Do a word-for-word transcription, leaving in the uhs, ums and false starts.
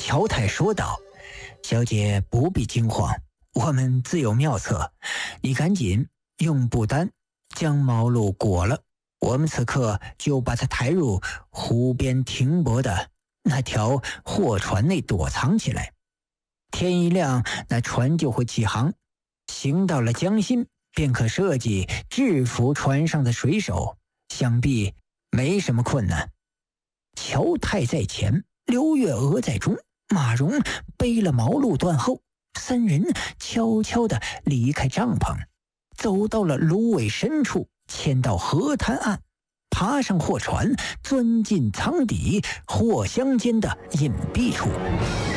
乔太说道：“小姐不必惊慌，我们自有妙策。你赶紧用布单将毛鹿裹了，我们此刻就把它抬入湖边停泊的那条货船内躲藏起来。天一亮，那船就会起航，行到了江心，便可设计制服船上的水手，想必没什么困难。”乔太在前，刘月娥在中，马蓉背了毛鹿断后，三人悄悄地离开帐篷，走到了芦苇深处，牵到河滩岸，爬上货船，钻进舱底货箱间的隐蔽处。